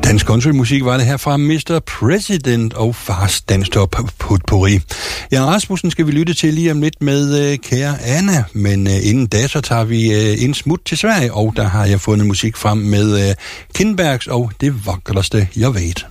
Dansk countrymusik var det her fra Mr. President og Fars Danstop Potpourri. Jan Rasmussen skal vi lytte til lige om lidt med Kære Anna, men inden da så tager vi en smut til Sverige, og der har jeg fundet musik frem med Kindbergs og Det vakreste jeg vet.